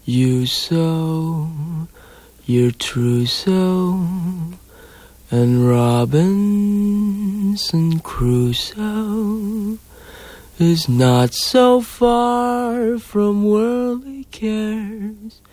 You sow your trousseau, and Robinson Crusoe is not so far from worldly cares